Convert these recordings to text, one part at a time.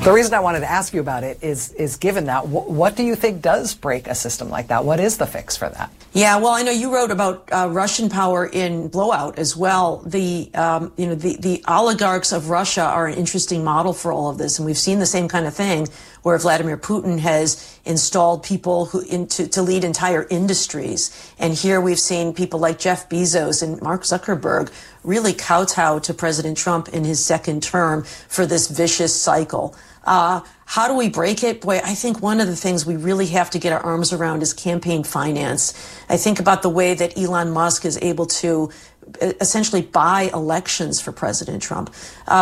The reason I wanted to ask you about it is given that, what do you think does break a system like that? What is the fix for that? Yeah, well, I know you wrote about Russian power in Blowout as well. The oligarchs of Russia are an interesting model for all of this, and we've seen the same kind of thing where Vladimir Putin has installed people to lead entire industries. And here we've seen people like Jeff Bezos and Mark Zuckerberg really kowtow to President Trump in his second term for this vicious cycle. How do we break it? Boy, I think one of the things we really have to get our arms around is campaign finance. I think about the way that Elon Musk is able to essentially buy elections for President Trump.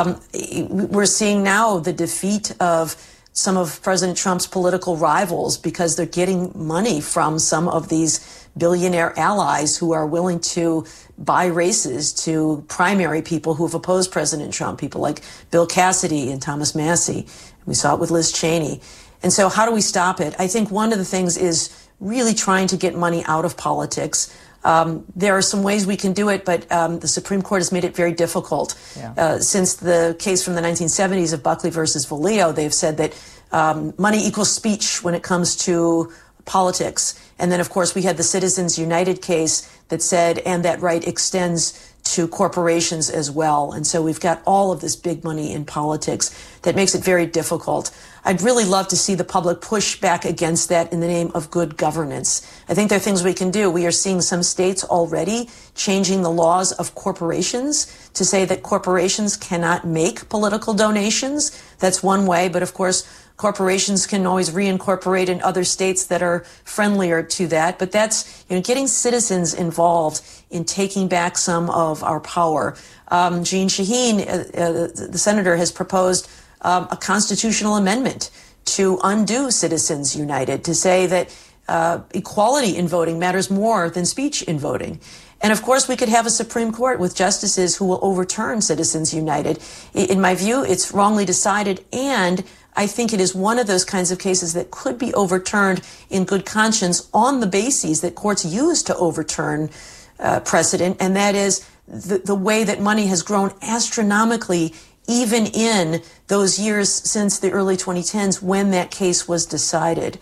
We're seeing now the defeat of some of President Trump's political rivals because they're getting money from some of these billionaire allies who are willing to buy races to primary people who have opposed President Trump, people like Bill Cassidy and Thomas Massie. We saw it with Liz Cheney. And so how do we stop it? I think one of the things is really trying to get money out of politics. There are some ways we can do it, but the Supreme Court has made it very difficult. Yeah. Since the case from the 1970s of Buckley versus Valeo, they've said that money equals speech when it comes to politics. And then, of course, we had the Citizens United case that said, and that right extends to corporations as well. And so we've got all of this big money in politics that makes it very difficult. I'd really love to see the public push back against that in the name of good governance. I think there are things we can do. We are seeing some states already changing the laws of corporations to say that corporations cannot make political donations. That's one way. But of course, corporations can always reincorporate in other states that are friendlier to that. But that's, getting citizens involved in taking back some of our power. Jeanne Shaheen, the senator, has proposed a constitutional amendment to undo Citizens United, to say that equality in voting matters more than speech in voting. And of course, we could have a Supreme Court with justices who will overturn Citizens United. In my view, it's wrongly decided, and I think it is one of those kinds of cases that could be overturned in good conscience on the bases that courts use to overturn precedent, and that is the way that money has grown astronomically even in those years since the early 2010s when that case was decided.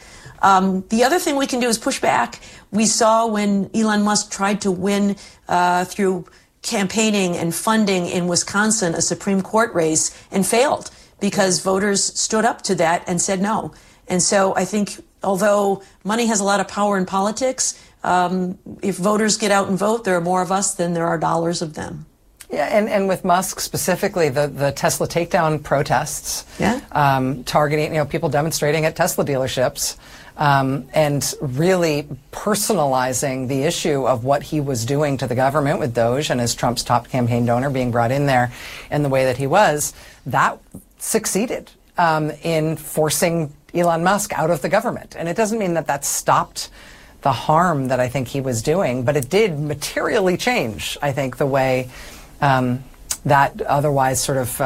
The other thing we can do is push back. We saw when Elon Musk tried to win through campaigning and funding in Wisconsin a Supreme Court race and failed because voters stood up to that and said no. And so I think although money has a lot of power in politics, if voters get out and vote, there are more of us than there are dollars of them. Yeah, and with Musk specifically, the Tesla takedown protests, targeting, people demonstrating at Tesla dealerships, and really personalizing the issue of what he was doing to the government with Doge and as Trump's top campaign donor being brought in there in the way that he was, that succeeded in forcing Elon Musk out of the government. And it doesn't mean that that stopped the harm that I think he was doing, but it did materially change, I think, the way that otherwise sort of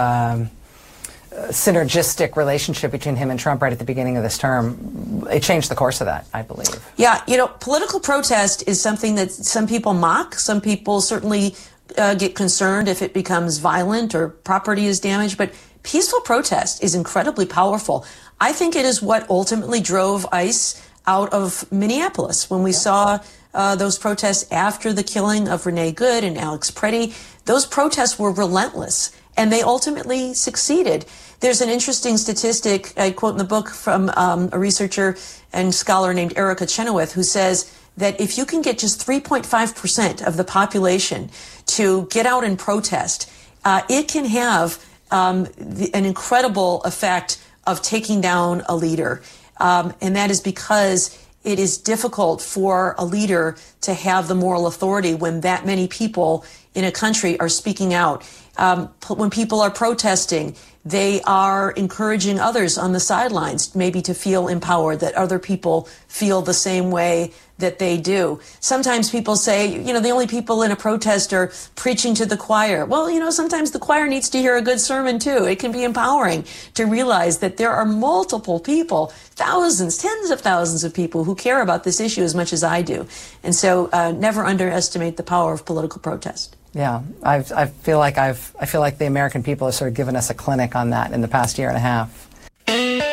synergistic relationship between him and Trump right at the beginning of this term, it changed the course of that, I believe. Yeah, political protest is something that some people mock. Some people certainly get concerned if it becomes violent or property is damaged, but peaceful protest is incredibly powerful. I think it is what ultimately drove ICE out of Minneapolis when we saw those protests after the killing of Renee Good and Alex Preddy. Those protests were relentless, and they ultimately succeeded. There's an interesting statistic I quote in the book from a researcher and scholar named Erica Chenoweth, who says that if you can get just 3.5% of the population to get out and protest, it can have an incredible effect of taking down a leader. And that is because it is difficult for a leader to have the moral authority when that many people in a country are speaking out. When people are protesting, they are encouraging others on the sidelines maybe to feel empowered, that other people feel the same way that they do. Sometimes people say, the only people in a protest are preaching to the choir. Well, sometimes the choir needs to hear a good sermon too. It can be empowering to realize that there are multiple people, thousands, tens of thousands of people who care about this issue as much as I do. And so never underestimate the power of political protest. Yeah, I feel like the American people have sort of given us a clinic on that in the past year and a half.